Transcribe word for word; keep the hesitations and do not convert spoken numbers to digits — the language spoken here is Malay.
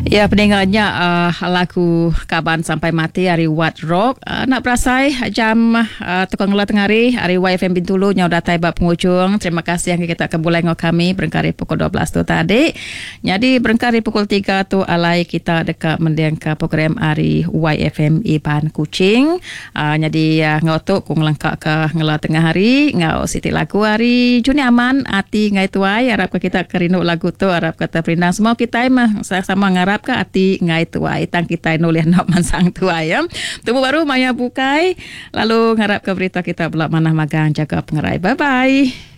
Ya, pendengarnya uh, lagu Kaban Sampai Mati hari Wat Rock. Uh, nak berasai jam uh, tukang ngula tengah hari hari Y F M Bintulu nyaw datai bab penghujung. Terima kasih yang kita kebulai ngau kami berengkari pukul dua belas tu tadi. Jadi berengkari pukul tiga tu alai kita dekat mendiangka program hari Y F M Iban Kuching. Uh, jadi uh, ngau tu kung lengkak ke ngula tengah hari ngau siti lagu hari Juni Aman ati ngai tuai harap kita kerindu lagu tu harap kata perindang semua kita mah sama ngarap ke hati ngai tuai tang kita nulis nak mansang tuai ya. Temu baru Maya Bukai lalu ngarap ke berita kita pula manah magang jaga pengerai. Bye bye.